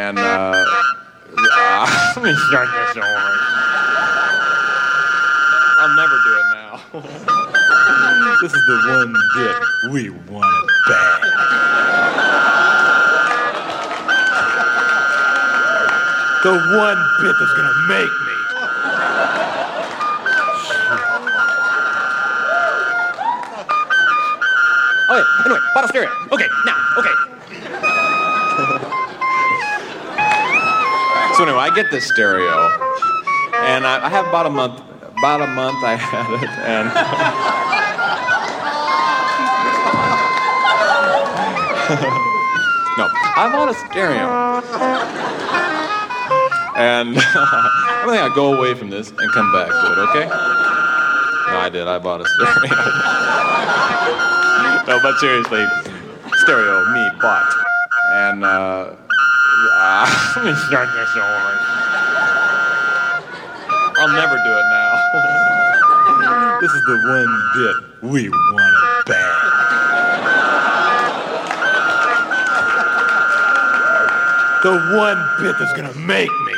And let me start this over. I'll never do it now. This is the one bit we wanted bad. The one bit that's gonna make me. Oh yeah, anyway, bottle stereo. Okay, now, okay. So anyway, I get this stereo, and I have about a month I had it, and no, I bought a stereo, and I think I'll go away from this and come back to it, okay? No, I did, I bought a stereo. No, but seriously, stereo, me, bought, and let me start this over. I'll never do it now. This is the one bit we wanted bad. The one bit that's gonna make me.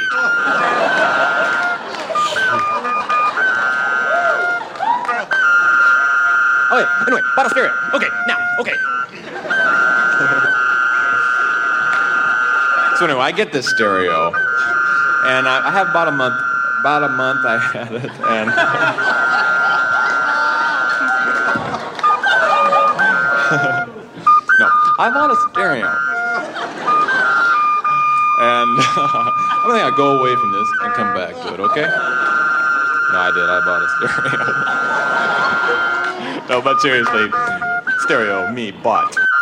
Oh yeah, anyway, bottle stereo. Okay, now, okay. So anyway, I get this stereo, and I have about a month I had it, and no, I bought a stereo, and I think I'll go away from this and come back to it, okay? No, I did, I bought a stereo. No, but seriously, stereo, me, bought.